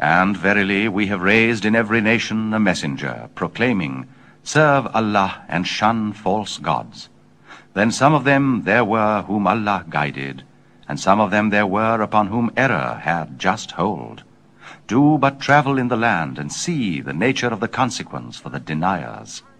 And verily we have raised in every nation a messenger, proclaiming, Serve Allah and shun false gods. Then some of them there were whom Allah guided, and some of them there were upon whom error had just hold. Do but travel in the land and see the nature of the consequence for the deniers.